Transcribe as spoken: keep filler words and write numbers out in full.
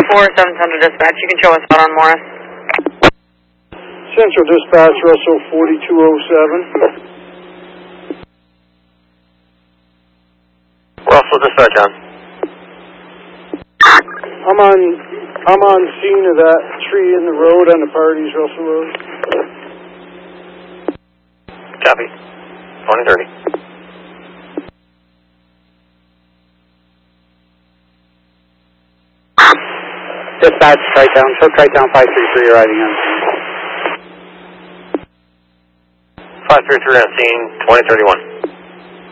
four, seven Central Dispatch. You can show us out on Morris. Central Dispatch, Russell forty-two oh seven. Russell Dispatch on. I'm on, I'm on scene of that tree in the road on the Parties, Russell Road. Copy. twenty thirty. Dispatch, Tri-Town. Show Tri-Town five three three arriving on scene. five three three on scene, twenty thirty-one.